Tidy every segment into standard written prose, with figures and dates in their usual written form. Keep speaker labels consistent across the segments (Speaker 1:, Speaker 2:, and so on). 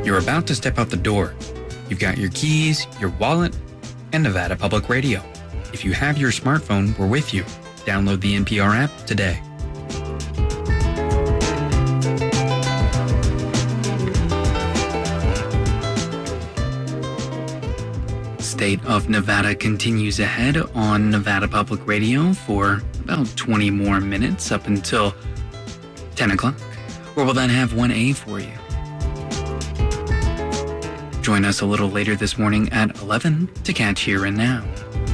Speaker 1: You're about to step out the door. You've got your keys, your wallet, and Nevada Public Radio. If you have your smartphone, we're with you. Download the NPR app today. State of Nevada continues ahead on Nevada Public Radio for about 20 more minutes up until 10 o'clock, where we'll then have 1A for you. Join us a little later this morning at 11 to catch Here and Now.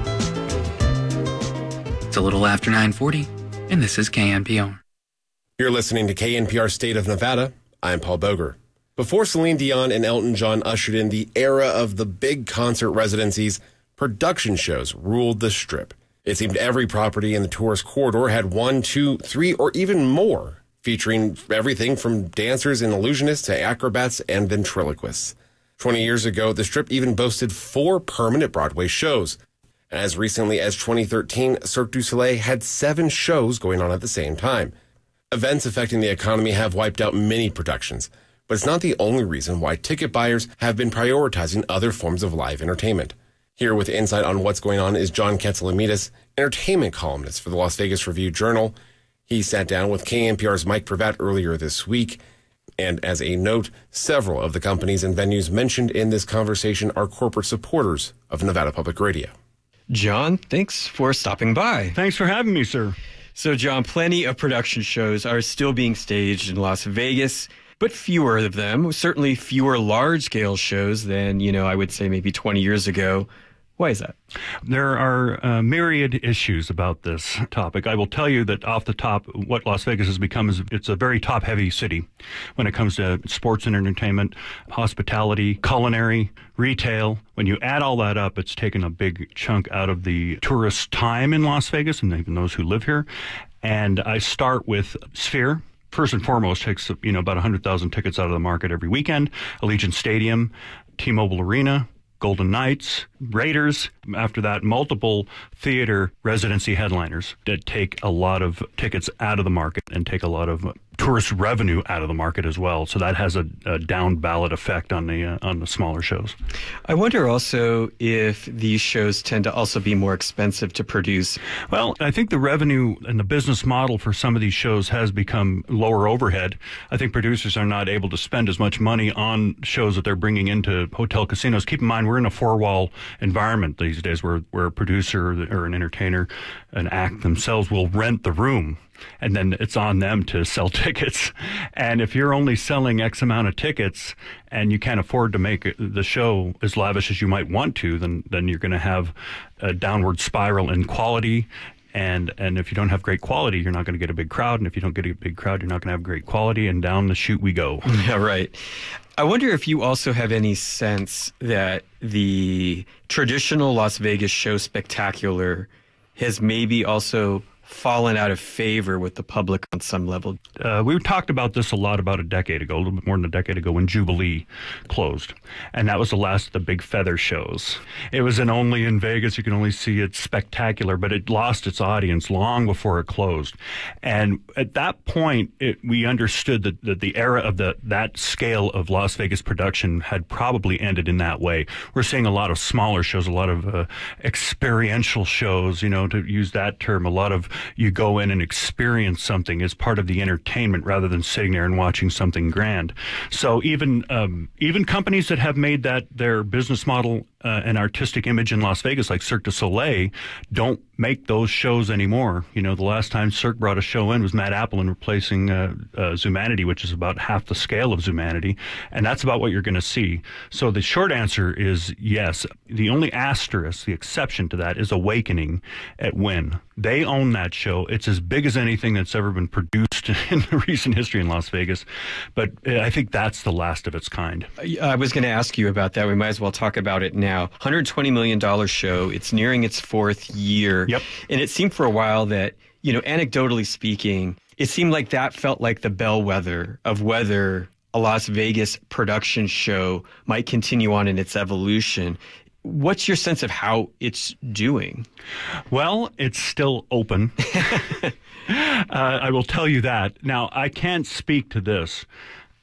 Speaker 1: It's a little after 9:40, and this is KNPR.
Speaker 2: You're listening to KNPR State of Nevada. I'm Paul Boger. Before Celine Dion and Elton John ushered in the era of the big concert residencies, production shows ruled the Strip. It seemed every property in the tourist corridor had 1, 2, 3, or even more, featuring everything from dancers and illusionists to acrobats and ventriloquists. 20 years ago, the Strip even boasted 4 permanent Broadway shows. As recently as 2013, Cirque du Soleil had 7 shows going on at the same time. Events affecting the economy have wiped out many productions, but it's not the only reason why ticket buyers have been prioritizing other forms of live entertainment. Here with insight on what's going on is John Katsalamidis, entertainment columnist for the Las Vegas Review-Journal. He sat down with KNPR's Mike Pravat earlier this week. And as a note, several of the companies and venues mentioned in this conversation are corporate supporters of Nevada Public Radio.
Speaker 3: John, thanks for stopping by.
Speaker 4: Thanks for having me, sir.
Speaker 3: So, John, plenty of production shows are still being staged in Las Vegas, but fewer of them, certainly fewer large-scale shows than, I would say maybe 20 years ago. Why is that?
Speaker 4: There are myriad issues about this topic. I will tell you that off the top, what Las Vegas has become is it's a very top-heavy city when it comes to sports and entertainment, hospitality, culinary, retail. When you add all that up, it's taken a big chunk out of the tourist time in Las Vegas and even those who live here. And I start with Sphere. First and foremost, takes about 100,000 tickets out of the market every weekend. Allegiant Stadium, T-Mobile Arena, Golden Knights, Raiders. After that, multiple theater residency headliners that take a lot of tickets out of the market and take a lot of tourist revenue out of the market as well. So that has a down ballot effect on the smaller shows.
Speaker 3: I wonder also if these shows tend to also be more expensive to produce.
Speaker 4: Well, I think the revenue and the business model for some of these shows has become lower overhead. I think producers are not able to spend as much money on shows that they're bringing into hotel casinos. Keep in mind, we're in a 4-wall environment these days where a producer or an entertainer, an act themselves will rent the room. And then it's on them to sell tickets. And if you're only selling X amount of tickets and you can't afford to make the show as lavish as you might want to, then you're going to have a downward spiral in quality. And if you don't have great quality, you're not going to get a big crowd. And if you don't get a big crowd, you're not going to have great quality. And down the chute we go.
Speaker 3: Yeah, right. I wonder if you also have any sense that the traditional Las Vegas show spectacular has maybe also fallen out of favor with the public on some level.
Speaker 4: We talked about this a lot about a decade ago, a little bit more than a decade ago, when Jubilee closed. And that was the last of the big feather shows. It was only in Vegas. You can only see it spectacular, but it lost its audience long before it closed. And at that point, we understood that the era of that scale of Las Vegas production had probably ended in that way. We're seeing a lot of smaller shows, a lot of experiential shows, to use that term, a lot of you go in and experience something as part of the entertainment rather than sitting there and watching something grand. So even companies that have made that their business model an artistic image in Las Vegas, like Cirque du Soleil, don't make those shows anymore. The last time Cirque brought a show in was Matt Applin replacing Zumanity, which is about half the scale of Zumanity, and that's about what you're going to see. So the short answer is yes. The only asterisk, the exception to that, is Awakening at Wynn. They own that show. It's as big as anything that's ever been produced in the recent history in Las Vegas, but I think that's the last of its kind.
Speaker 3: I was going to ask you about that. We might as well talk about it now. $120 million show. It's nearing its 4th year.
Speaker 4: Yep.
Speaker 3: And it seemed for a while that, anecdotally speaking, it seemed like that felt like the bellwether of whether a Las Vegas production show might continue on in its evolution. What's your sense of how it's doing?
Speaker 4: Well, it's still open. I will tell you that. Now, I can't speak to this.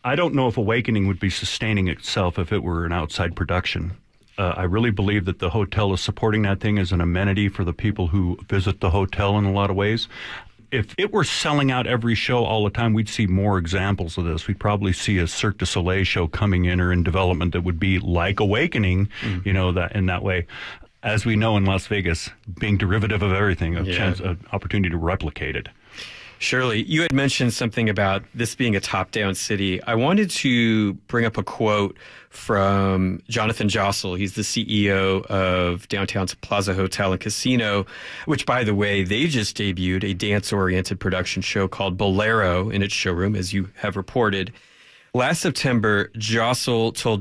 Speaker 4: I don't know if Awakening would be sustaining itself if it were an outside production. I really believe that the hotel is supporting that thing as an amenity for the people who visit the hotel in a lot of ways. If it were selling out every show all the time, we'd see more examples of this. We'd probably see a Cirque du Soleil show coming in or in development that would be like Awakening, that in that way. As we know in Las Vegas, being derivative of everything, an opportunity to replicate it.
Speaker 3: Shirley, you had mentioned something about this being a top-down city. I wanted to bring up a quote from Jonathan Jossel. He's the CEO of Downtown's Plaza Hotel and Casino, which, by the way, they just debuted a dance-oriented production show called Bolero in its showroom, as you have reported. Last September, Jossel told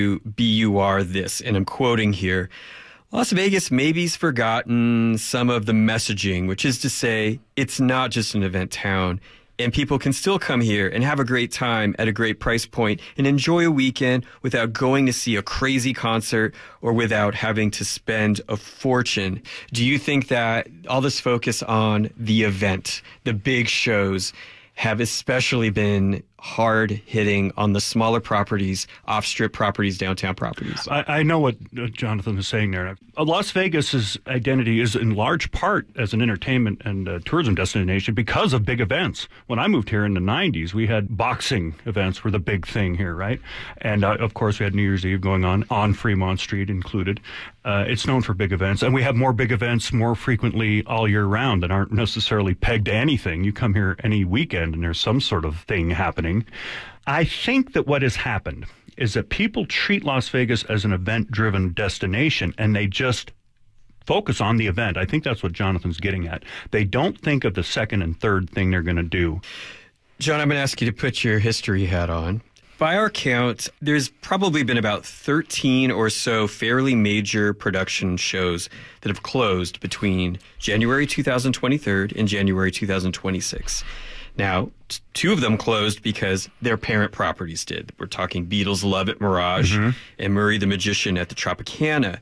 Speaker 3: WBUR this, and I'm quoting here, Las Vegas maybe's forgotten some of the messaging, which is to say, it's not just an event town, and people can still come here and have a great time at a great price point and enjoy a weekend without going to see a crazy concert or without having to spend a fortune. Do you think that all this focus on the event, the big shows, have especially been hard hitting on the smaller properties, off-strip properties, downtown properties?
Speaker 4: I know what Jonathan is saying there. Las Vegas's identity is in large part as an entertainment and tourism destination because of big events. When I moved here in the 90s, we had boxing events were the big thing here, right? And of course, we had New Year's Eve going on Fremont Street included. It's known for big events, and we have more big events more frequently all year round that aren't necessarily pegged to anything. You come here any weekend and there's some sort of thing happening. I think that what has happened is that people treat Las Vegas as an event-driven destination, and they just focus on the event. I think that's what Jonathan's getting at. They don't think of the second and third thing they're going to do.
Speaker 3: John, I'm going to ask you to put your history hat on. By our count, there's probably been about 13 or so fairly major production shows that have closed between January 2023 and January 2026. Now, two of them closed because their parent properties did. We're talking Beatles Love at Mirage and Murray the Magician at the Tropicana.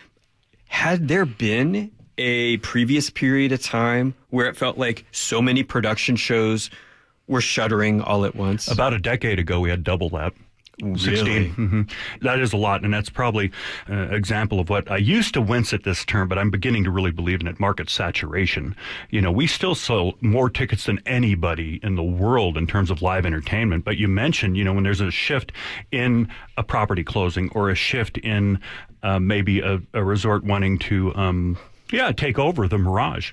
Speaker 3: Had there been a previous period of time where it felt like so many production shows were shuttering all at once?
Speaker 4: About a decade ago, we had double that. 16.
Speaker 3: Really?
Speaker 4: That is a lot, and that's probably an example of what I used to wince at this term, but I'm beginning to really believe in it, market saturation. We still sell more tickets than anybody in the world in terms of live entertainment, but you mentioned, when there's a shift in a property closing or a shift in maybe a resort wanting to take over the Mirage,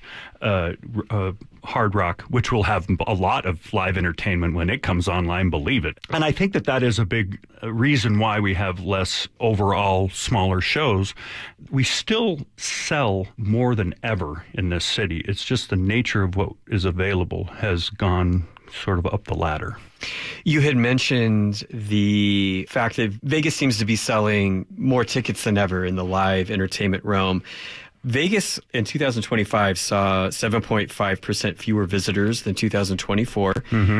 Speaker 4: Hard Rock, which will have a lot of live entertainment when it comes online, believe it. And I think that is a big reason why we have less overall smaller shows. We still sell more than ever in this city. It's just the nature of what is available has gone sort of up the ladder.
Speaker 3: You had mentioned the fact that Vegas seems to be selling more tickets than ever in the live entertainment realm. Vegas in 2025 saw 7.5% fewer visitors than 2024.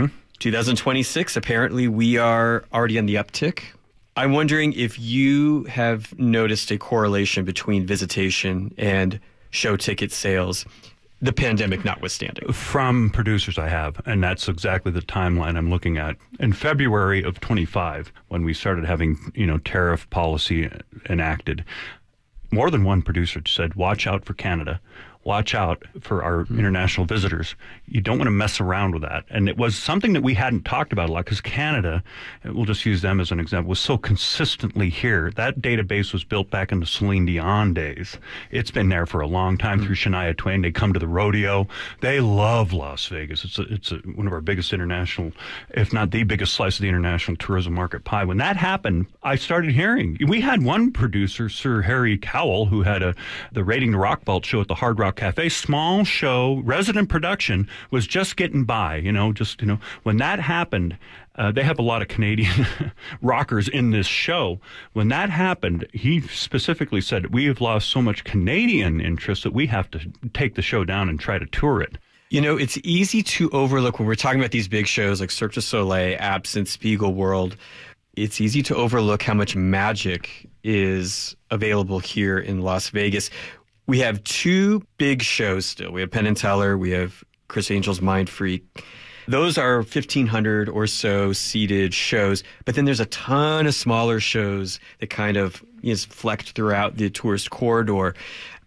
Speaker 3: 2026, apparently, we are already on the uptick. I'm wondering if you have noticed a correlation between visitation and show ticket sales, the pandemic notwithstanding.
Speaker 4: From producers, I have, and that's exactly the timeline I'm looking at. In February of 25, when we started having, tariff policy enacted, more than one producer said, watch out for Canada. Watch out for our international visitors. You don't want to mess around with that. And it was something that we hadn't talked about a lot because Canada, we'll just use them as an example, was so consistently here. That database was built back in the Celine Dion days. It's been there for a long time through Shania Twain. They come to the rodeo. They love Las Vegas. It's one of our biggest international, if not the biggest slice of the international tourism market pie. When that happened, I started hearing. We had one producer, Sir Harry Cowell, who had the Raiding the Rock Vault show at the Hard Rock Cafe, small show, resident production, was just getting by, when that happened, they have a lot of Canadian rockers in this show. When that happened, he specifically said, we have lost so much Canadian interest that we have to take the show down and try to tour it.
Speaker 3: It's easy to overlook when we're talking about these big shows like Cirque du Soleil, Absinthe, Spiegel World. It's easy to overlook how much magic is available here in Las Vegas. We have two big shows still. We have Penn and Teller. We have Chris Angel's Mind Freak. Those are 1,500 or so seated shows, but then there's a ton of smaller shows that kind of is flecked throughout the tourist corridor.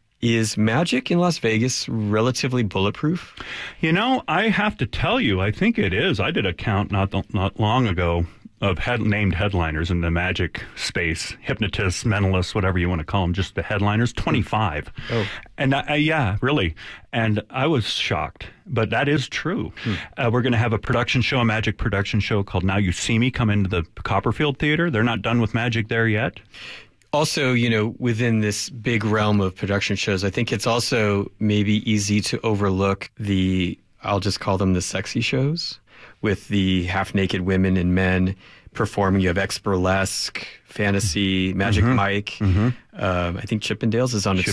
Speaker 3: Is Magic in Las Vegas relatively bulletproof?
Speaker 4: You know, I have to tell you, I think it is. I did a count not long ago of named headliners in the Magic space, hypnotists, mentalists, whatever you want to call them, just the headliners, 25.
Speaker 3: Oh.
Speaker 4: And yeah, really. And I was shocked, but that is true. We're going to have a Magic production show called Now You See Me come into the Copperfield Theater. They're not done with Magic there yet.
Speaker 3: Also, within this big realm of production shows, I think it's also maybe easy to overlook I'll just call them the sexy shows, with the half-naked women and men performing. You have ex-burlesque, fantasy, Magic Mike. I think Chippendales is on its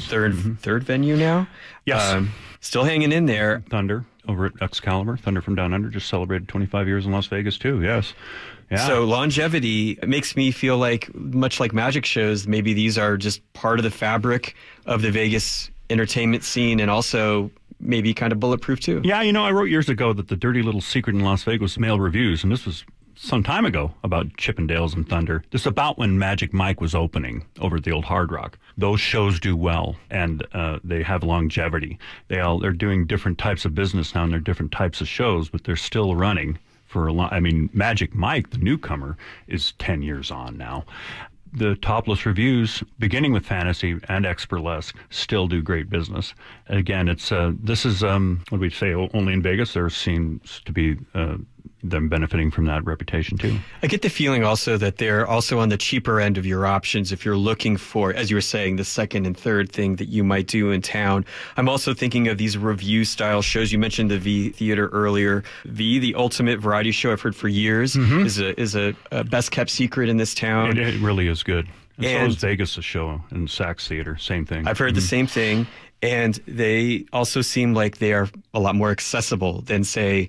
Speaker 3: third venue now.
Speaker 4: Yes.
Speaker 3: Still hanging in there.
Speaker 4: Thunder over at Excalibur. Thunder from Down Under just celebrated 25 years in Las Vegas, too. Yes. Yeah.
Speaker 3: So longevity makes me feel like, much like magic shows, maybe these are just part of the fabric of the Vegas entertainment scene, and also maybe kind of bulletproof too.
Speaker 4: Yeah, I wrote years ago that the dirty little secret in Las Vegas was mail reviews, and this was some time ago about Chippendales and Thunder. This is about when Magic Mike was opening over at the old Hard Rock. Those shows do well, and they have longevity. They're doing different types of business now, and they're different types of shows, but they're still running for a long. I mean, Magic Mike, the newcomer, is 10 years on now. The topless reviews, beginning with fantasy and ex-burlesque, still do great business. And again, this is what do we say? Only in Vegas. There seems to be them benefiting from that reputation too.
Speaker 3: I get the feeling also that they're also on the cheaper end of your options if you're looking for, as you were saying, the second and third thing that you might do in town. I'm also thinking of these review style shows. You mentioned the V Theater earlier. V, the ultimate variety show I've heard for years, is a best kept secret in this town.
Speaker 4: It really is good. And so is Vegas a show in Saks Theater. Same thing.
Speaker 3: I've heard the same thing. And they also seem like they are a lot more accessible than, say,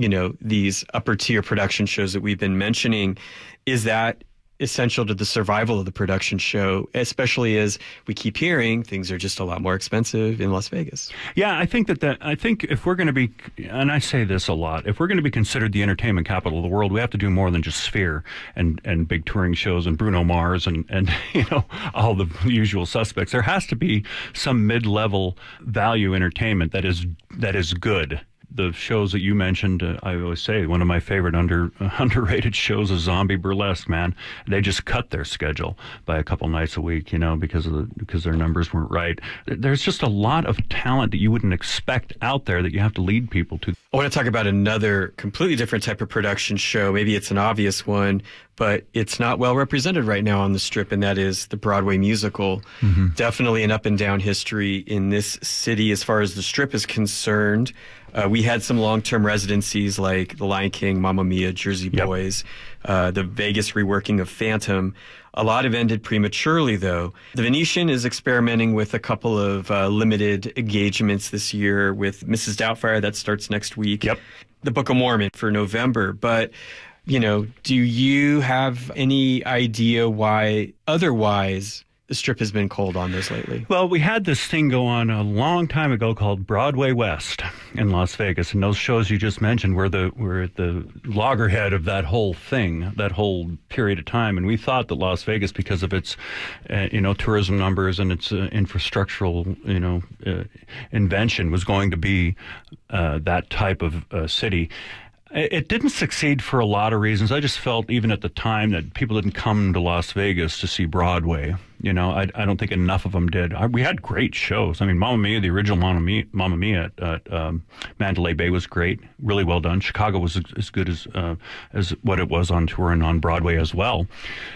Speaker 3: these upper tier production shows that we've been mentioning. Is that essential to the survival of the production show, especially as we keep hearing things are just a lot more expensive in Las Vegas?
Speaker 4: Yeah, I think I think if we're going to be, and I say this a lot, if we're going to be considered the entertainment capital of the world, we have to do more than just Sphere and big touring shows and Bruno Mars and all the usual suspects. There has to be some mid-level value entertainment that is good. The shows that you mentioned, I always say, one of my favorite underrated shows is Zombie Burlesque, man. They just cut their schedule by a couple nights a week, because their numbers weren't right. There's just a lot of talent that you wouldn't expect out there that you have to lead people to.
Speaker 3: I want to talk about another completely different type of production show. Maybe it's an obvious one, but it's not well represented right now on the Strip, and that is the Broadway musical. Definitely an up and down history in this city as far as the Strip is concerned. We had some long-term residencies like The Lion King, Mamma Mia, Jersey Boys, the Vegas reworking of Phantom. A lot have ended prematurely, though. The Venetian is experimenting with a couple of limited engagements this year with Mrs. Doubtfire. That starts next week.
Speaker 4: Yep.
Speaker 3: The Book of Mormon for November. But, do you have any idea why otherwise the Strip has been cold on this lately?
Speaker 4: Well, we had this thing go on a long time ago called Broadway West in Las Vegas, and those shows you just mentioned were at the loggerhead of that whole thing, that whole period of time. And we thought that Las Vegas, because of its, tourism numbers and its infrastructural, invention, was going to be that type of city. It didn't succeed for a lot of reasons. I just felt, even at the time, that people didn't come to Las Vegas to see Broadway. I don't think enough of them did. We had great shows. I mean, Mamma Mia, the original Mamma Mia at Mandalay Bay was great, really well done. Chicago was as good as what it was on tour and on Broadway as well.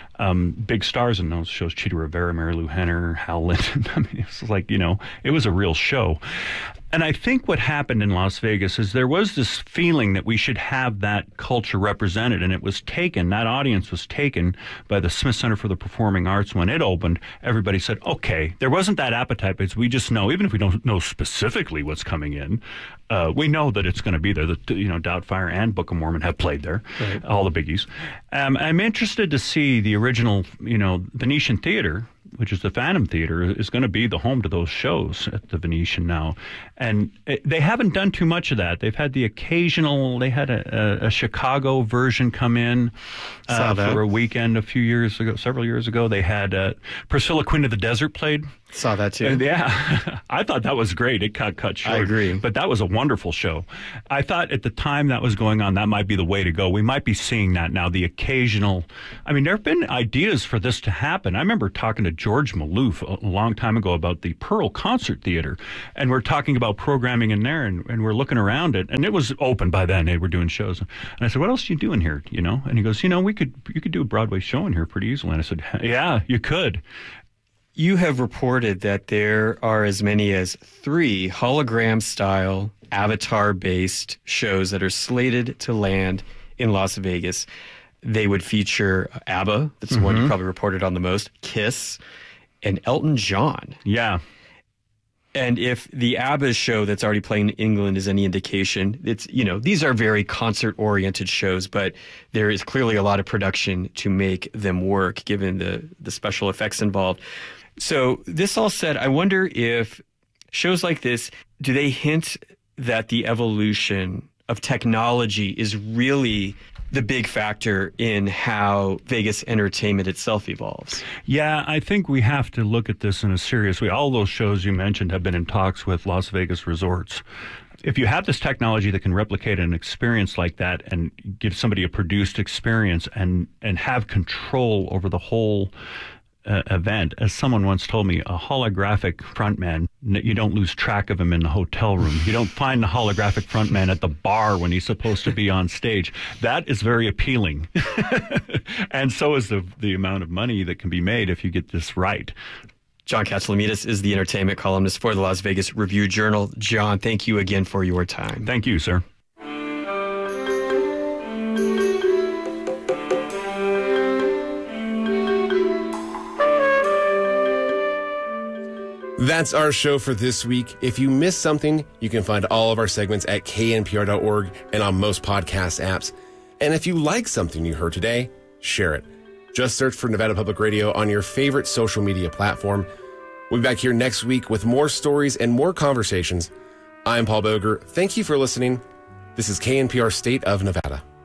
Speaker 4: Big stars in those shows: Cheetah Rivera, Mary Lou Henner, Hal Linton. I mean, it was like, it was a real show. And I think what happened in Las Vegas is there was this feeling that we should have that culture represented, and that audience was taken by the Smith Center for the Performing Arts. When it opened, everybody said, okay, there wasn't that appetite, because we just know, even if we don't know specifically what's coming in, we know that it's going to be there. Doubtfire and Book of Mormon have played there, right. All the biggies. I'm interested to see the original, Venetian Theater, which is the Phantom Theater, is going to be the home to those shows at the Venetian now. And they haven't done too much of that. They've had the occasional, they had a Chicago version come in for a weekend several years ago. They had Priscilla, Queen of the Desert played.
Speaker 3: Saw that too.
Speaker 4: Yeah, I thought that was great. It got cut short.
Speaker 3: I agree.
Speaker 4: But that was a wonderful show. I thought at the time that was going on, that might be the way to go. We might be seeing that now, the occasional. I mean, there have been ideas for this to happen. I remember talking to George Maloof a long time ago about the Pearl Concert Theater, and we're talking about programming in there, and we're looking around it, and it was open by then. They were doing shows. And I said, what else are you doing here, you know? And he goes, you could do a Broadway show in here pretty easily. And I said, yeah, you could.
Speaker 3: You have reported that there are as many as 3 hologram-style, avatar-based shows that are slated to land in Las Vegas. They would feature ABBA, that's the one you probably reported on the most, Kiss, and Elton John.
Speaker 4: Yeah.
Speaker 3: And if the ABBA show that's already playing in England is any indication, it's, these are very concert-oriented shows, but there is clearly a lot of production to make them work, given the special effects involved. So this all said, I wonder if shows like this, do they hint that the evolution of technology is really the big factor in how Vegas entertainment itself evolves?
Speaker 4: Yeah, I think we have to look at this in a serious way. All those shows you mentioned have been in talks with Las Vegas resorts. If you have this technology that can replicate an experience like that and give somebody a produced experience and have control over the whole event, as someone once told me, a holographic frontman, you don't lose track of him in the hotel room. You don't find the holographic frontman at the bar when he's supposed to be on stage. That is very appealing. And so is the amount of money that can be made if you get this right.
Speaker 3: John Catsimatidis is the entertainment columnist for the Las Vegas Review-Journal. John, thank you again for your time.
Speaker 4: Thank you, sir.
Speaker 2: That's our show for this week. If you missed something, you can find all of our segments at knpr.org and on most podcast apps. And if you like something you heard today, share it. Just search for Nevada Public Radio on your favorite social media platform. We'll be back here next week with more stories and more conversations. I'm Paul Boger. Thank you for listening. This is KNPR State of Nevada.